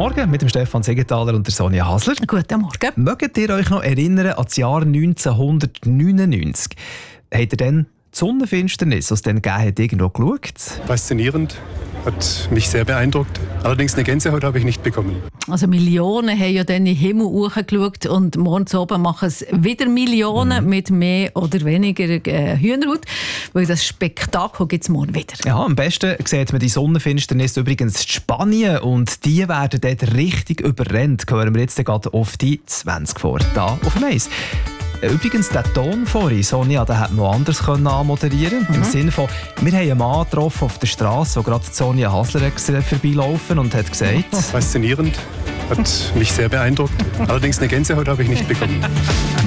Morgen mit dem Stefan Siegenthaler und der Sonja Hasler. Guten Morgen. Mögt ihr euch noch erinnern an das Jahr 1999? Habt ihr dann die Sonnenfinsternis, was es dann gegeben hat, irgendwo geschaut? Faszinierend, hat mich sehr beeindruckt. Allerdings eine Gänsehaut habe ich nicht bekommen. Also Millionen haben ja dann in den Himmel hochgeschaut und morgens oben machen es wieder Millionen mit mehr oder weniger Hühnerhaut, weil das Spektakel gibt es morgen wieder. Ja, am besten sieht man die Sonnenfinsternis übrigens in Spanien und die werden dort richtig überrennt. Hören wir jetzt gerade auf die 20 vor, da auf dem Eis. Übrigens, der Ton vorhin, Sonja, den hätte man auch anders anmoderieren können. Im Sinne von, wir haben einen Mann getroffen auf der Straße, wo gerade Sonja Hasler vorbeilaufen und hat gesagt... Faszinierend, hat mich sehr beeindruckt. Allerdings eine Gänsehaut habe ich nicht bekommen.